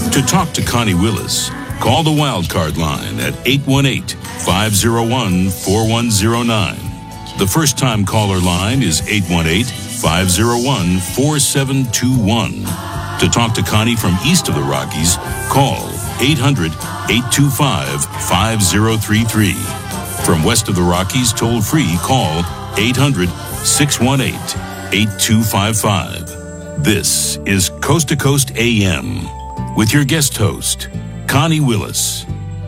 To talk to Connie Willis, call the Wildcard line at 818-501-4109. The first-time caller line is 818-501-4721. To talk to Connie from east of the Rockies, call 800-825-5033. From west of the Rockies, toll-free, call 800-618-8255. This is Coast to Coast AM with your guest host, Connie Willis.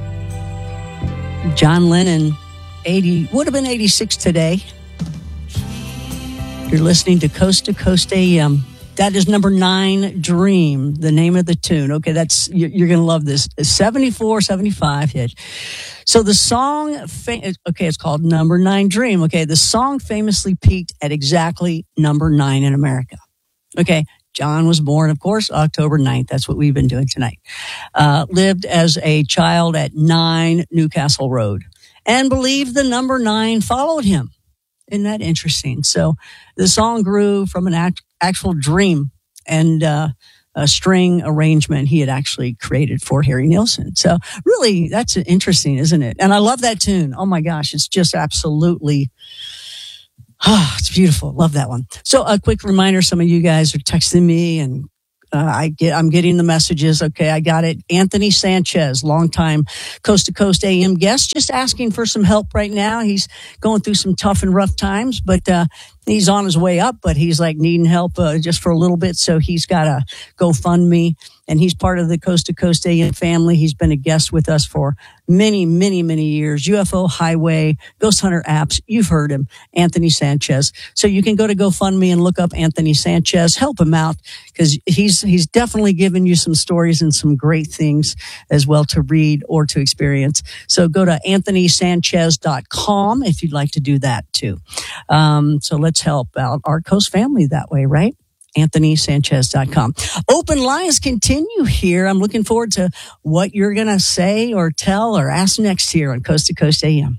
John Lennon, would have been 86 today. You're listening to Coast AM. That is number 9, Dream, the name of the tune. Okay, you're going to love this. 74, 75 hit. So the song, it's called Number 9, Dream. Okay, the song famously peaked at exactly number 9 in America. Okay, John was born, of course, October 9th. That's what we've been doing tonight. Lived as a child at 9 Newcastle Road and believed the number 9 followed him. Isn't that interesting? So the song grew from an actual dream and a string arrangement he had actually created for Harry Nilsson. So really, that's interesting, isn't it? And I love that tune. Oh my gosh, it's just absolutely... it's beautiful. Love that one. So a quick reminder, some of you guys are texting me and I'm getting the messages. Okay, I got it. Anthony Sanchez, longtime Coast to Coast AM guest, just asking for some help right now. He's going through some tough and rough times, but he's on his way up, but he's like needing help just for a little bit. So he's got a GoFundMe, and he's part of the Coast to Coast AM family. He's been a guest with us for many, many, many years. UFO Highway, Ghost Hunter Apps. You've heard him, Anthony Sanchez. So you can go to GoFundMe and look up Anthony Sanchez. Help him out because he's definitely given you some stories and some great things as well to read or to experience. So go to anthonysanchez.com if you'd like to do that too. So let's help out our Coast family that way, right? AnthonySanchez.com. Open lines continue here. I'm looking forward to what you're going to say or tell or ask next here on Coast to Coast AM.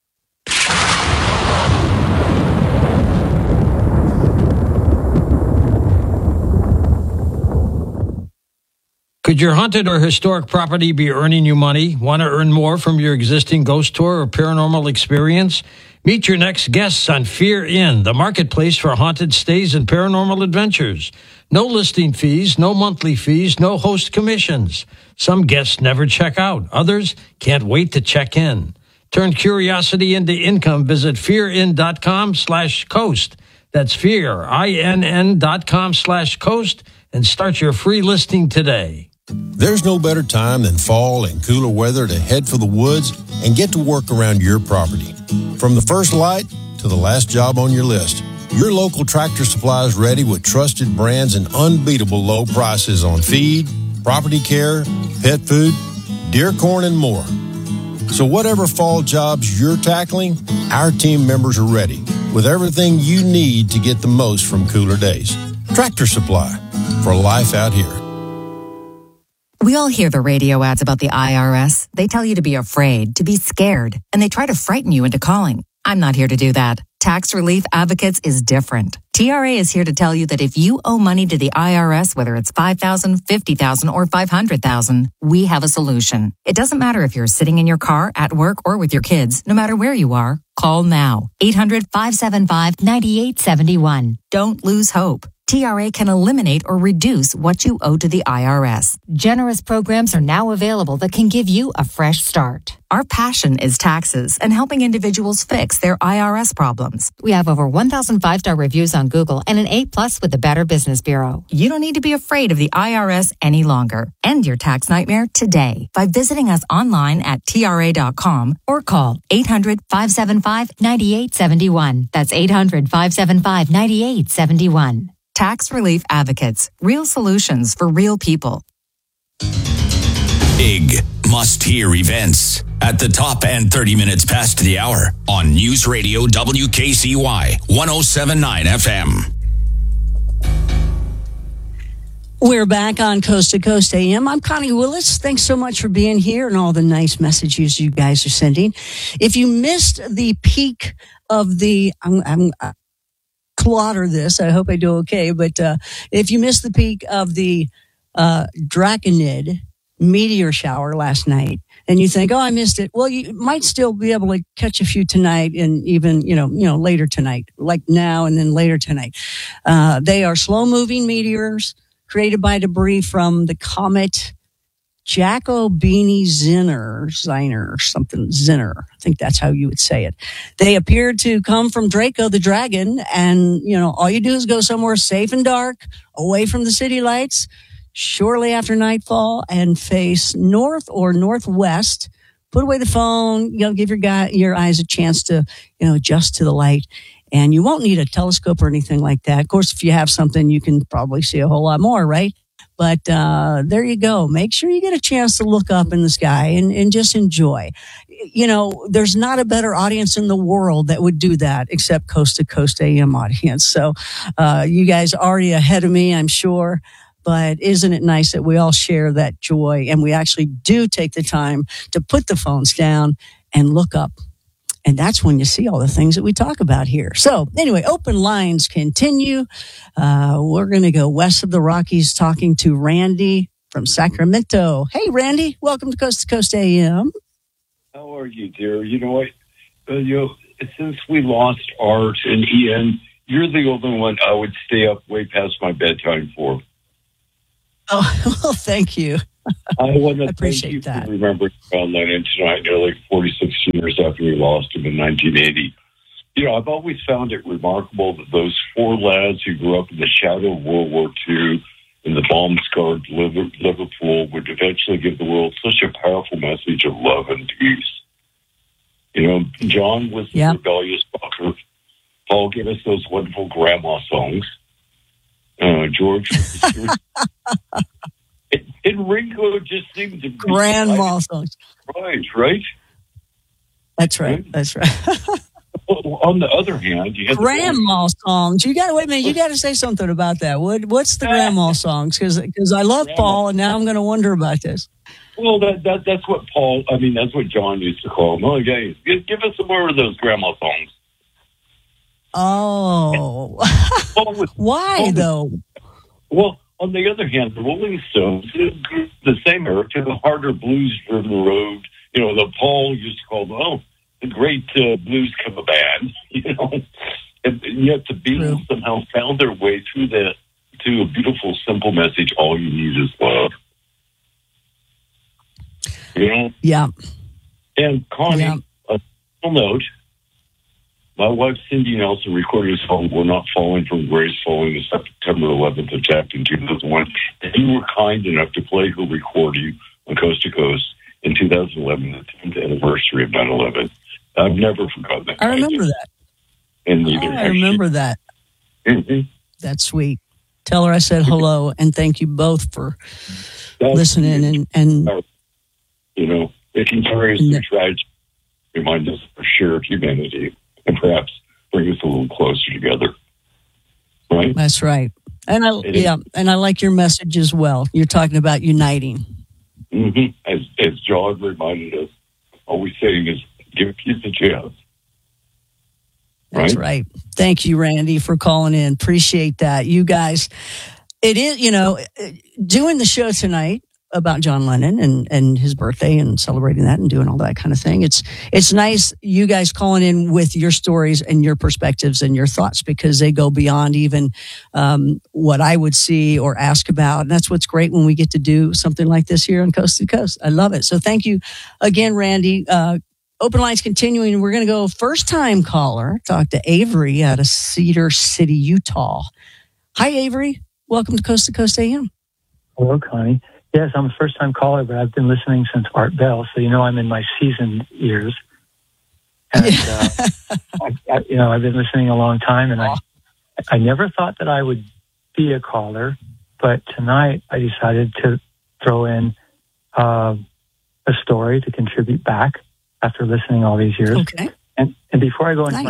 Could your haunted or historic property be earning you money? Want to earn more from your existing ghost tour or paranormal experience? Meet your next guests on Fear Inn, the marketplace for haunted stays and paranormal adventures. No listing fees, no monthly fees, no host commissions. Some guests never check out. Others can't wait to check in. Turn curiosity into income. Visit fearin.com/coast. That's fear, INN.com/coast, and start your free listing today. There's no better time than fall and cooler weather to head for the woods and get to work around your property. From the first light to the last job on your list, your local Tractor Supply is ready with trusted brands and unbeatable low prices on feed, property care, pet food, deer corn, and more. So whatever fall jobs you're tackling, our team members are ready with everything you need to get the most from cooler days. Tractor Supply, for life out here. We all hear the radio ads about the IRS. They tell you to be afraid, to be scared, and they try to frighten you into calling. I'm not here to do that. Tax Relief Advocates is different. TRA is here to tell you that if you owe money to the IRS, whether it's $5,000, $50,000, or $500,000, we have a solution. It doesn't matter if you're sitting in your car, at work, or with your kids. No matter where you are, call now. 800-575-9871. Don't lose hope. TRA can eliminate or reduce what you owe to the IRS. Generous programs are now available that can give you a fresh start. Our passion is taxes and helping individuals fix their IRS problems. We have over 1,000 5-star reviews on Google and an A+ with the Better Business Bureau. You don't need to be afraid of the IRS any longer. End your tax nightmare today by visiting us online at TRA.com or call 800-575-9871. That's 800-575-9871. Tax Relief Advocates. Real solutions for real people. Big must-hear events at the top and 30 minutes past the hour on News Radio WKCY 107.9 FM. We're back on Coast to Coast AM. I'm Connie Willis. Thanks so much for being here and all the nice messages you guys are sending. If you missed the peak of the... slaughter this. I hope I do okay. But if you missed the peak of the Draconid meteor shower last night and you think, oh, I missed it. Well, you might still be able to catch a few tonight and even, later tonight, like now and then later tonight. They are slow moving meteors created by debris from the comet Jacobiani-Zinner, I think that's how you would say it. They appear to come from Draco the dragon, and, all you do is go somewhere safe and dark, away from the city lights, shortly after nightfall, and face north or northwest. Put away the phone, give your eyes a chance to, adjust to the light. And you won't need a telescope or anything like that. Of course, if you have something, you can probably see a whole lot more, right? But there you go. Make sure you get a chance to look up in the sky and just enjoy. There's not a better audience in the world that would do that except Coast to Coast AM audience. So you guys are already ahead of me, I'm sure. But isn't it nice that we all share that joy and we actually do take the time to put the phones down and look up? And that's when you see all the things that we talk about here. So anyway, open lines continue. We're going to go west of the Rockies talking to Randy from Sacramento. Hey, Randy, welcome to Coast AM. How are you, dear? You know what? Since we lost Art and Ian, you're the only one I would stay up way past my bedtime for. Oh, well, thank you. I want to appreciate thank you that. for remembering John Lennon tonight, nearly 46 years after we lost him in 1980. I've always found it remarkable that those four lads who grew up in the shadow of World War II in the bomb-scarred Liverpool would eventually give the world such a powerful message of love and peace. John was the rebellious fucker. Paul gave us those wonderful grandma songs. George was and Ringo just seemed to be grandma songs. Right? That's right. Well, on the other hand, you had grandma songs. You got to wait a minute. You got to say something about that. What's the grandma songs? Because I love Paul, and now I'm going to wonder about this. Well, that's what Paul. I mean, that's what John used to call them. Oh, guys, give us some more of those grandma songs. Oh, why though? Well, on the other hand, the Rolling Stones, the same era, to the harder blues-driven road. The Paul used to call the great blues cover band. And yet the Beatles somehow found their way through that to a beautiful, simple message: all you need is love. Yeah. And Connie, a little note. My wife, Cindy Nelson, recorded a song, We're Not Falling from Grace, following the September 11th attack in 2001. And you were kind enough to play her recording on Coast to Coast in 2011, the 10th anniversary of 9/11. I've never forgotten that. I remember that. And I remember that. Mm-hmm. That's sweet. Tell her I said hello, and thank you both for listening. And it can carry us through tragedy, remind us of shared humanity, and perhaps bring us a little closer together. Right? That's right. And I like your message as well. You're talking about uniting. Mm-hmm. As John reminded us, all we're saying is give peace a chance. That's right. Thank you, Randy, for calling in. Appreciate that. You guys, it is, doing the show tonight about John Lennon and his birthday and celebrating that and doing all that kind of thing. It's nice you guys calling in with your stories and your perspectives and your thoughts, because they go beyond even what I would see or ask about. And that's what's great when we get to do something like this here on Coast to Coast. I love it. So thank you again, Randy. Open lines continuing. We're going to go first time caller, talk to Avery out of Cedar City, Utah. Hi, Avery. Welcome to Coast AM. Hello, Connie. Yes, I'm a first-time caller, but I've been listening since Art Bell, so I'm in my seasoned years. And I've been listening a long time, and I never thought that I would be a caller, but tonight I decided to throw in a story to contribute back after listening all these years. Okay. And before I go into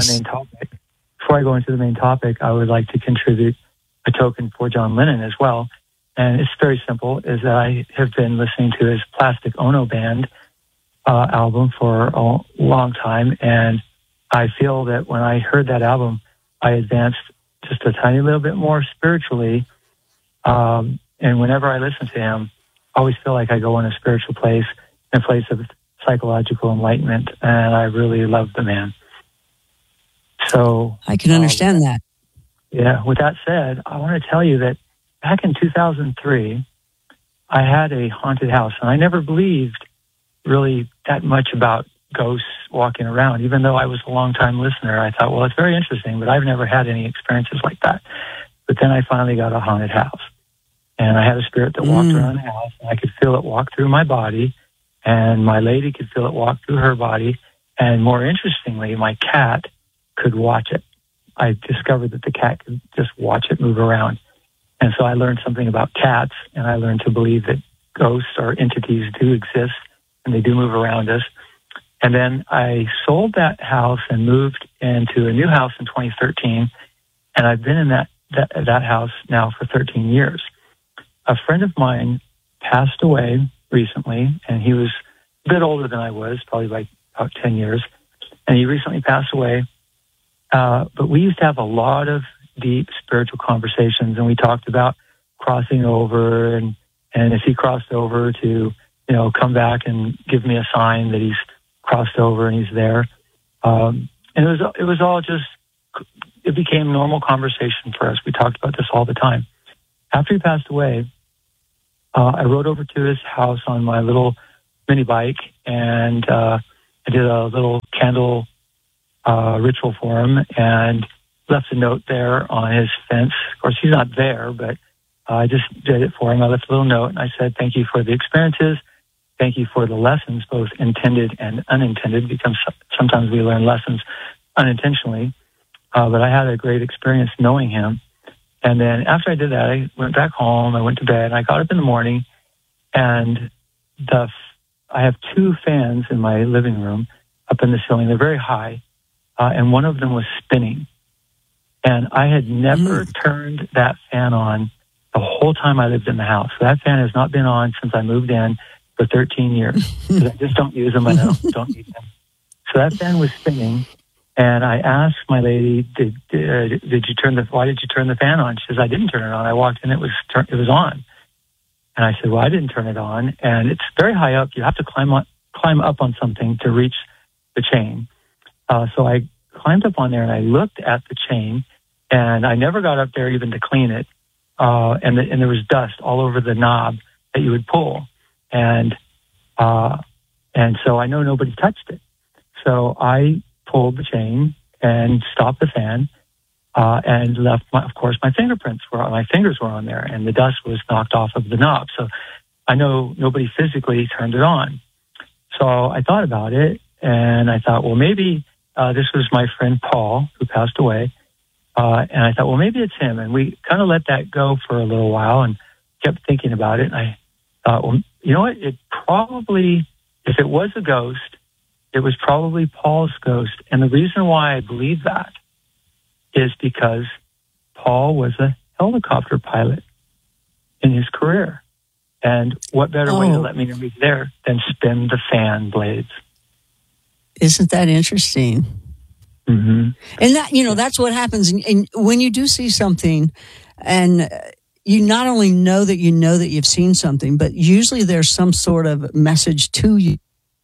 the main topic, I would like to contribute a token for John Lennon as well. And it's very simple, is that I have been listening to his Plastic Ono Band album for a long time. And I feel that when I heard that album, I advanced just a tiny little bit more spiritually. And whenever I listen to him, always feel like I go in a spiritual place, in a place of psychological enlightenment, and I really love the man. So I can understand that. Yeah. With that said, I want to tell you that back in 2003, I had a haunted house, and I never believed really that much about ghosts walking around. Even though I was a long-time listener, I thought, well, it's very interesting, but I've never had any experiences like that. But then I finally got a haunted house, and I had a spirit that walked around the house, and I could feel it walk through my body, and my lady could feel it walk through her body, and more interestingly, my cat could watch it. I discovered that the cat could just watch it move around. And so I learned something about cats, and I learned to believe that ghosts or entities do exist, and they do move around us. And then I sold that house and moved into a new house in 2013, and I've been in that house now for 13 years. A friend of mine passed away recently, and he was a bit older than I was, probably by about 10 years, and he recently passed away. But we used to have a lot of deep spiritual conversations, and we talked about crossing over, and if he crossed over to, come back and give me a sign that he's crossed over and he's there. And it was all just, it became normal conversation for us. We talked about this all the time. After he passed away, I rode over to his house on my little mini bike, and I did a little candle ritual for him and left a note there on his fence. Of course, he's not there, but I just did it for him. I left a little note, and I said, thank you for the experiences. Thank you for the lessons, both intended and unintended, because sometimes we learn lessons unintentionally. But I had a great experience knowing him. And then after I did that, I went back home, I went to bed, and I got up in the morning, and I have 2 fans in my living room up in the ceiling. They're very high, and one of them was spinning. And I had never turned that fan on the whole time I lived in the house. So that fan has not been on since I moved in for 13 years. Because I just don't use them. I don't need them. So that fan was spinning. And I asked my lady, why did you turn the fan on? She says, I didn't turn it on. I walked in, it was on. And I said, well, I didn't turn it on. And it's very high up. You have to climb up on something to reach the chain. So I climbed up on there, and I looked at the chain, and I never got up there even to clean it. And there was dust all over the knob that you would pull. And so I know nobody touched it. So I pulled the chain and stopped the fan, and left my fingers were on there, and the dust was knocked off of the knob. So I know nobody physically turned it on. So I thought about it, and I thought, well, maybe this was my friend Paul, who passed away. And I thought, well, maybe it's him. And we kind of let that go for a little while and kept thinking about it. And I thought, well, you know what? It probably, if it was a ghost, it was probably Paul's ghost. And the reason why I believe that is because Paul was a helicopter pilot in his career. And what better way to let me know he's there than spin the fan blades? Isn't that interesting? Mm-hmm. And that, that's what happens. And when you do see something, and you not only know that you've seen something, but usually there's some sort of message to you.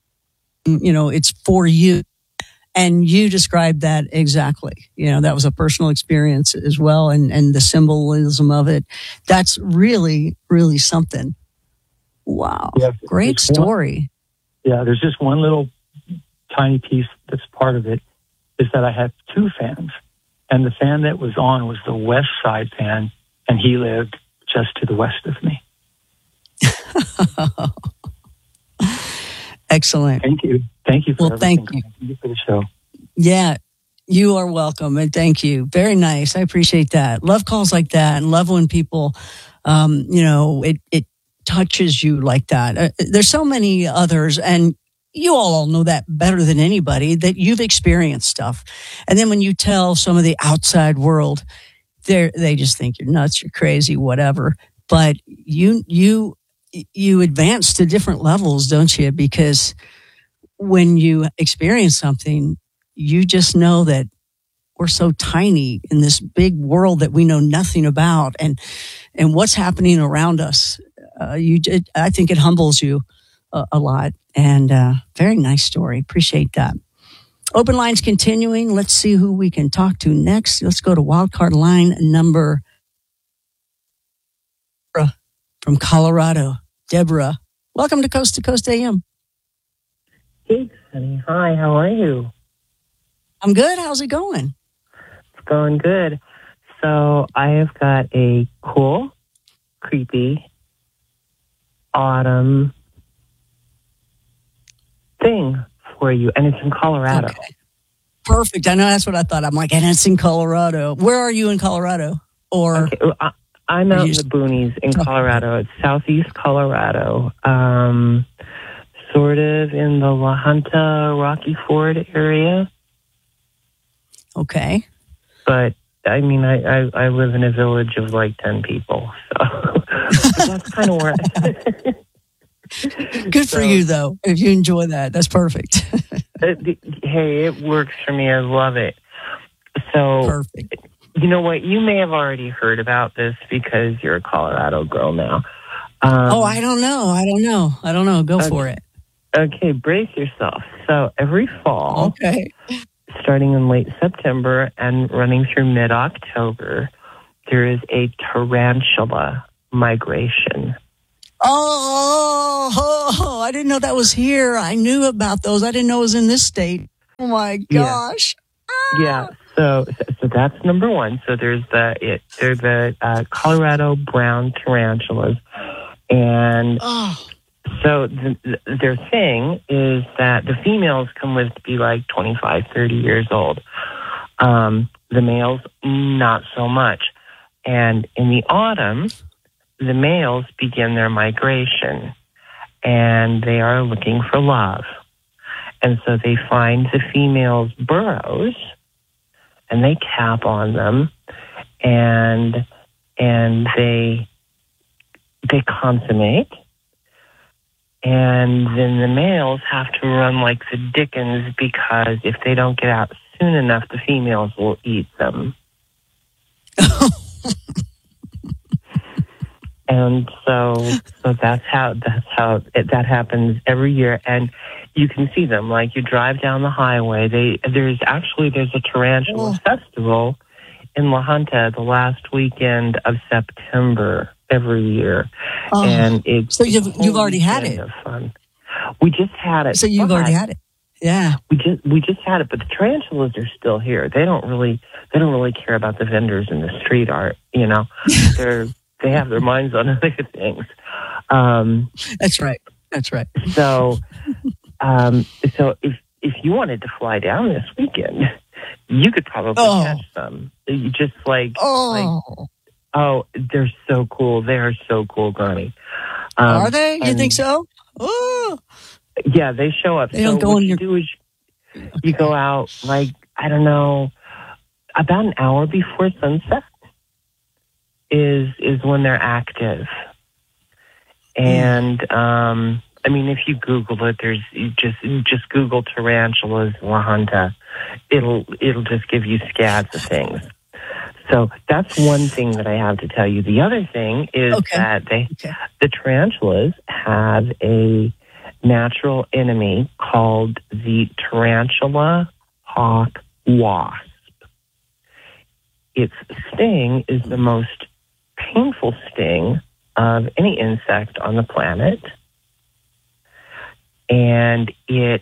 It's for you. And you described that exactly. That was a personal experience as well. And the symbolism of it, that's really, really something. Wow. Yeah, great story. There's just one little tiny piece that's part of it, is that I have 2 fans. And the fan that was on was the west side fan, and he lived just to the west of me. Excellent. Thank you. Thank you for everything. Thank you. Thank you for the show. Yeah, you are welcome, and thank you. Very nice. I appreciate that. Love calls like that, and love when people, it touches you like that. There's so many others, and you all know that better than anybody, that you've experienced stuff. And then when you tell some of the outside world, they just think you're nuts, you're crazy, whatever. But you advance to different levels, don't you? Because when you experience something, you just know that we're so tiny in this big world that we know nothing about, and what's happening around us. I think it humbles you a lot. And very nice story. Appreciate that. Open lines continuing. Let's see who we can talk to next. Let's go to wildcard line number from Colorado. Deborah, welcome to Coast AM. Hey, honey. Hi, how are you? I'm good. How's it going? It's going good. So I have got a cool, creepy, autumn thing for you, and it's in Colorado. Okay. Perfect. I know that's what I thought. I'm like, and it's in Colorado. Where are you in Colorado? Or okay, I'm out in the boonies in Colorado. It's southeast Colorado, sort of in the La Junta, Rocky Ford area. Okay. But I mean, I live in a village of like 10 people, so that's kind of where. Good for you, though. If you enjoy that, that's perfect. Hey, it works for me. I love it. So, perfect. You know what? You may have already heard about this because you're a Colorado girl now. I don't know. Go for it. Okay, brace yourself. So every fall, okay, starting in late September and running through mid-October, there is a tarantula migration. Oh, I didn't know that was here. I knew about those. I didn't know it was in this state. Oh my gosh. Yeah. So that's number one. So they're the Colorado brown tarantulas. And so their thing is that the females can live to be like 25, 30 years old. The males, not so much. And in the autumn, the males begin their migration, and they are looking for love. And so they find the females' burrows, and they tap on them, and they consummate. And then the males have to run like the dickens, because if they don't get out soon enough, the females will eat them. And so that happens every year, and you can see them. Like, you drive down the highway. There's a tarantula festival in La Junta the last weekend of September every year, and it's so you've already had it. Of fun. We just had it. So you've already had it. Yeah, we just had it, but the tarantulas are still here. They don't really care about the vendors in the street art. You know, they have their minds on other things. That's right. So, so if you wanted to fly down this weekend, you could probably catch some. You just they're so cool. They are so cool, Connie. Are they? You think so? Oh, yeah, they show up. They don't go in your... you go out, like, I don't know, about an hour before sunset is when they're active. And I mean, if you Google it, just Google tarantulas La Junta. It'll just give you scads of things. So that's one thing that I have to tell you. The other thing is that the tarantulas have a natural enemy called the tarantula hawk wasp. Its sting is the most painful sting of any insect on the planet, and it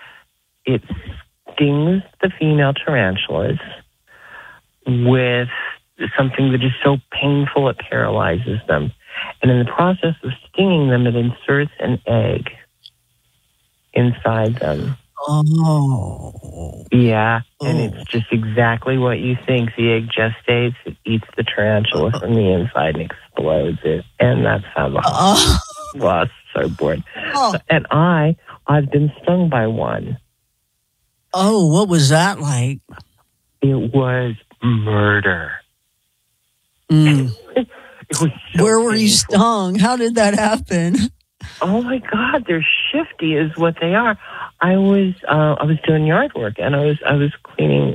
stings the female tarantulas with something that is so painful it paralyzes them. And in the process of stinging them, it inserts an egg inside them. Oh. Yeah, and it's just exactly what you think. The egg gestates, it eats the tarantula from the inside and explodes it. And that's how the wasps are born. And I've been stung by one. Oh, what was that like? It was murder. Mm. It was so Where were you painful. stung? How did that happen? Oh my God, they're shifty, is what they are. I was doing yard work, and I was cleaning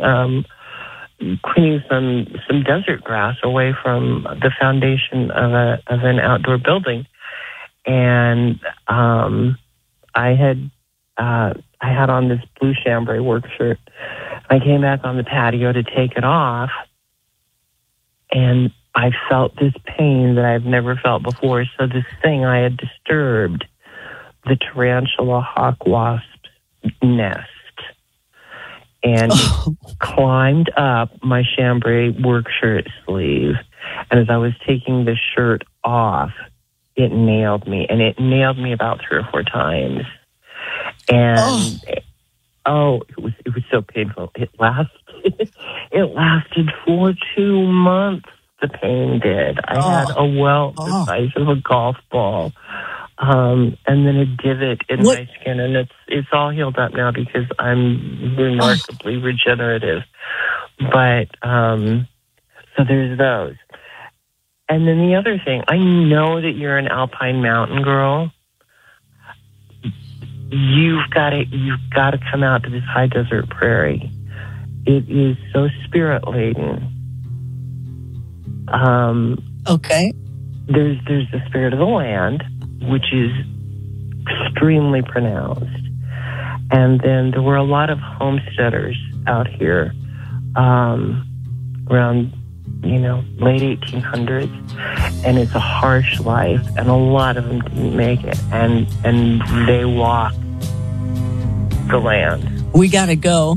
some desert grass away from the foundation of an outdoor building, and I had on this blue chambray work shirt. I came back on the patio to take it off, and I felt this pain that I've never felt before. So this thing I had disturbed, the tarantula hawk wasp nest, and climbed up my chambray work shirt sleeve. And as I was taking the shirt off, it nailed me, and it nailed me about 3 or 4 times. And it was so painful. It lasted for 2 months. The pain did. I had a welt the size of a golf ball, and then a divot in my skin, and it's all healed up now because I'm remarkably regenerative. But so there's those. And then the other thing, I know that you're an alpine mountain girl. You've got to come out to this high desert prairie. It is so spirit laden. Okay. There's the spirit of the land, which is extremely pronounced. And then there were a lot of homesteaders out here around, late 1800s. And it's a harsh life, and a lot of them didn't make it. And they walked the land. We got to go.